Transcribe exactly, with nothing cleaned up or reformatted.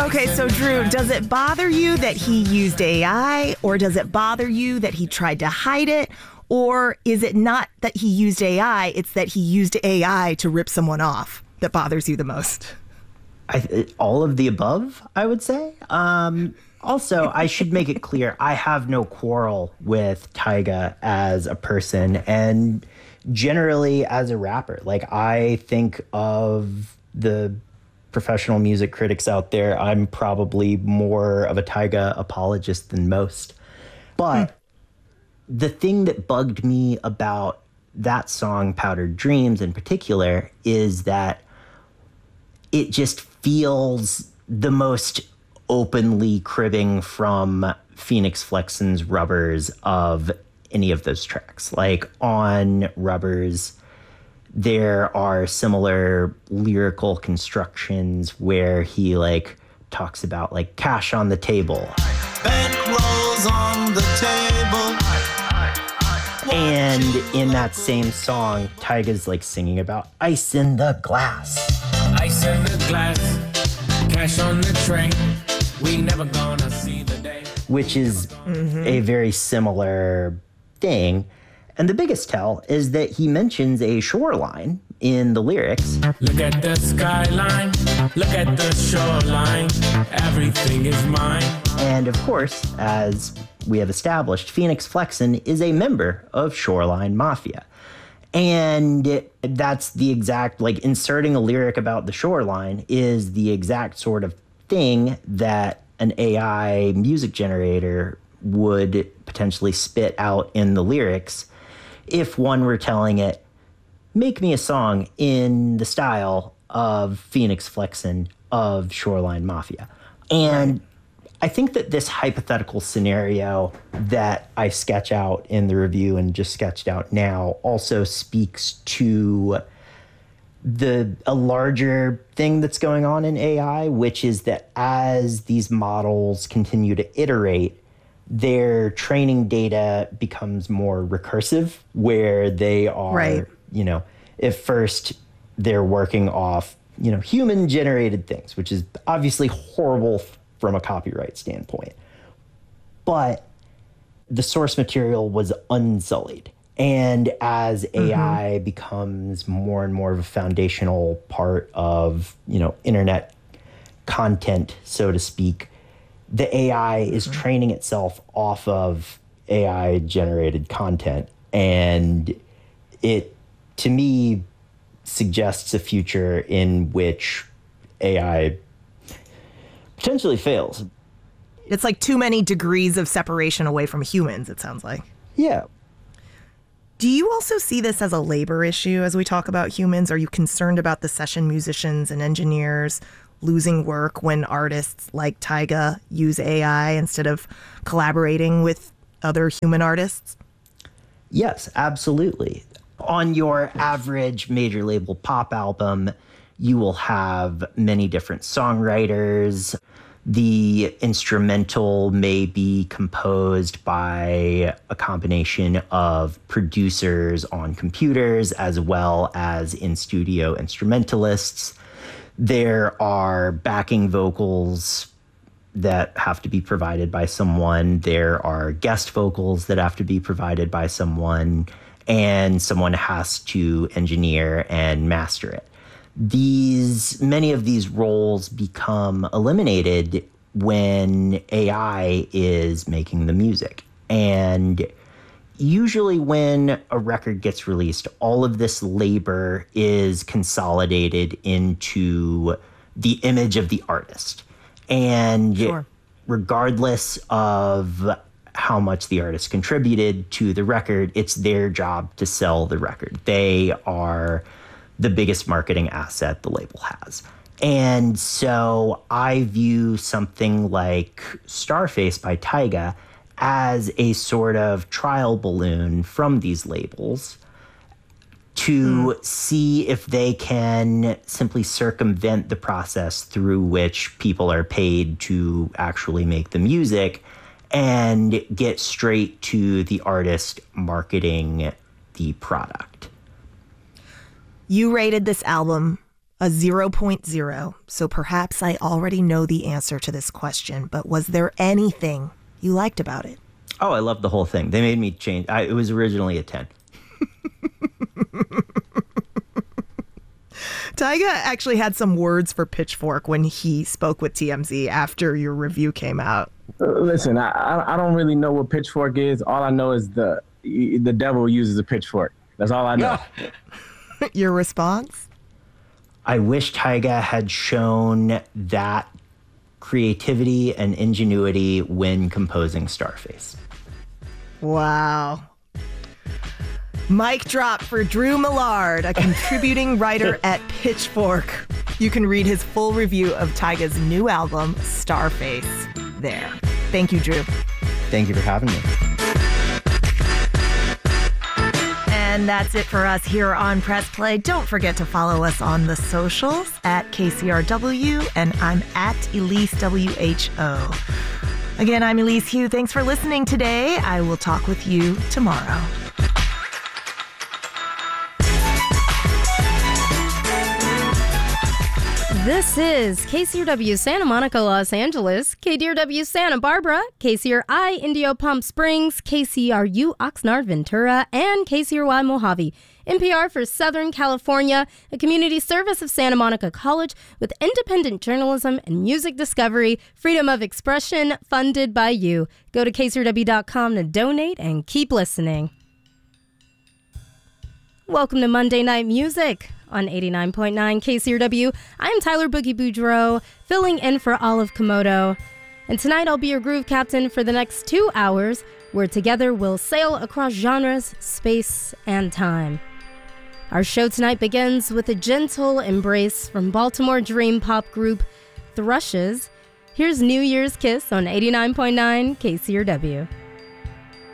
Okay, so Drew, does it bother you that he used A I, or does it bother you that he tried to hide it? Or is it not that he used A I, it's that he used A I to rip someone off that bothers you the most? I, all of the above, I would say. Um, also, I should make it clear, I have no quarrel with Tyga as a person and generally as a rapper. Like, I think of the professional music critics out there, I'm probably more of a Tyga apologist than most. But mm. the thing that bugged me about that song, Powdered Dreams in particular, is that it just feels the most openly cribbing from Phoenix Flexen's Rubbers of any of those tracks. Like, on Rubbers, there are similar lyrical constructions where he like talks about like cash on the table. Bankrolls on the table. And in that same song, Tyga's like singing about ice in the glass. Ice in the glass, cash on the train. We never gonna see the day. Which is mm-hmm. a very similar thing. And the biggest tell is that he mentions a shoreline in the lyrics. Look at the skyline, look at the shoreline, everything is mine. And of course, as we have established, Phoenix Flexen is a member of Shoreline Mafia. And that's the exact, like, inserting a lyric about the shoreline is the exact sort of thing that an A I music generator would potentially spit out in the lyrics if one were telling it, make me a song in the style of Phoenix Flexen of Shoreline Mafia. And I think that this hypothetical scenario that I sketch out in the review and just sketched out now also speaks to the a larger thing that's going on in A I, which is that as these models continue to iterate, their training data becomes more recursive, where they are, right. you know, if first they're working off, you know, human generated things, which is obviously horrible from a copyright standpoint. But the source material was unsullied. And as A I mm-hmm. becomes more and more of a foundational part of, you know, internet content, so to speak, the A I is mm-hmm. training itself off of A I-generated content. And it, to me, suggests a future in which A I potentially fails. It's like too many degrees of separation away from humans, it sounds like. Yeah. Do you also see this as a labor issue as we talk about humans? Are you concerned about the session musicians and engineers losing work when artists like Tyga use A I instead of collaborating with other human artists? Yes, absolutely. On your average major label pop album, you will have many different songwriters. The instrumental may be composed by a combination of producers on computers as well as in-studio instrumentalists. There are backing vocals that have to be provided by someone. There are guest vocals that have to be provided by someone, and someone has to engineer and master it. These, many of these roles become eliminated when A I is making the music. And usually when a record gets released, all of this labor is consolidated into the image of the artist. And sure. regardless of how much the artist contributed to the record, it's their job to sell the record. They are the biggest marketing asset the label has. And so I view something like Starface by Tyga as a sort of trial balloon from these labels to mm. see if they can simply circumvent the process through which people are paid to actually make the music and get straight to the artist marketing the product. You rated this album A zero point zero, so perhaps I already know the answer to this question, but was there anything you liked about it? Oh, I loved the whole thing. They made me change. I, it was originally a ten. Tyga actually had some words for Pitchfork when he spoke with T M Z after your review came out. Uh, listen, I I don't really know what Pitchfork is. All I know is the the devil uses a pitchfork. That's all I know. Your response? I wish Tyga had shown that creativity and ingenuity when composing Starface. Wow. Mic drop for Drew Millard, a contributing writer at Pitchfork. You can read his full review of Tyga's new album, Starface, there. Thank you, Drew. Thank you for having me. And that's it for us here on Press Play. Don't forget to follow us on the socials at K C R W, and I'm at Elise W H O. Again, I'm Elise Hu. Thanks for listening today. I will talk with you tomorrow. This is K C R W Santa Monica, Los Angeles, K D R W Santa Barbara, K C R I Indio Palm Springs, K C R U Oxnard Ventura, and K C R Y Mojave. N P R for Southern California, a community service of Santa Monica College with independent journalism and music discovery, freedom of expression, funded by you. Go to K C R W dot com to donate and keep listening. Welcome to Monday Night Music on eighty-nine point nine K C R W. I'm Tyler Boogie Boudreau, filling in for Olive Komodo. And tonight I'll be your groove captain for the next two hours, where together we'll sail across genres, space, and time. Our show tonight begins with a gentle embrace from Baltimore dream pop group Thrushes. Here's New Year's Kiss on eighty-nine point nine K C R W.